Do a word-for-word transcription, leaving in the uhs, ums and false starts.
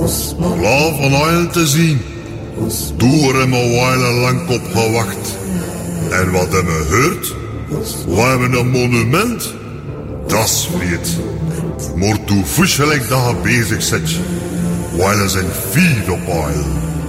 Klaar van oil te zien. Door hem een wijle lang op gewacht. En wat hebben we gehoord? We hebben een monument. Dat is vreed. Maar toen fusselijk dat je bezig zit. Wijle zijn vier op oil.